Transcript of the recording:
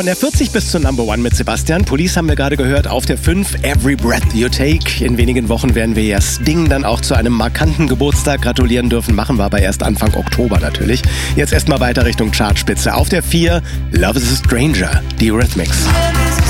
Von der 40 bis zur Number One mit Sebastian. Police haben wir gerade gehört. Auf der 5 Every Breath You Take. In wenigen Wochen werden wir ja Sting dann auch zu einem markanten Geburtstag gratulieren dürfen. Machen wir aber erst Anfang Oktober natürlich. Jetzt erstmal weiter Richtung Chartspitze. Auf der 4 Love is a Stranger, die Eurythmics.